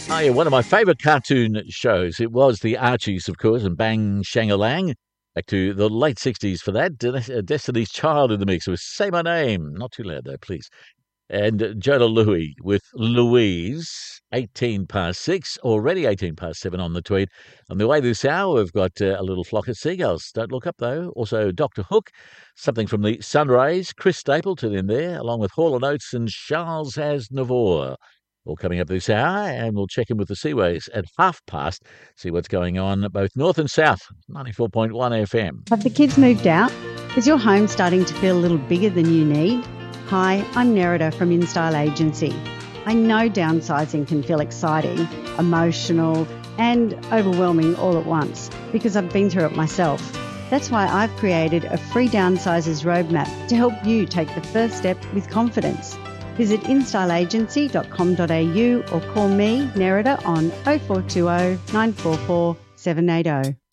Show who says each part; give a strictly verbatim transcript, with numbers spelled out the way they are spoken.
Speaker 1: Oh, yeah, one of my favourite cartoon shows. It was the Archies, of course, and Bang Shangalang. Back to the late sixties for that. De- Destiny's Child in the mix. It was Say My Name. Not too loud, though, please. And Jonah Louie with Louise, eighteen past six, already eighteen past seven on the tweet. On the way this hour, we've got uh, a little flock of seagulls. Don't look up, though. Also, Doctor Hook, something from the Sunrays, Chris Stapleton in there, along with Hall and Oates and Charles Aznavour. All coming up this hour, and we'll check in with the Seaways at half past, see what's going on both north and south, ninety-four point one F M.
Speaker 2: Have the kids moved out? Is your home starting to feel a little bigger than you need? Hi, I'm Nerida from InStyle Agency. I know downsizing can feel exciting, emotional, and overwhelming all at once because I've been through it myself. That's why I've created a free downsizers roadmap to help you take the first step with confidence. Visit in style agency dot com dot a u or call me, Nerida, on oh four two oh, nine four four, seven eight oh.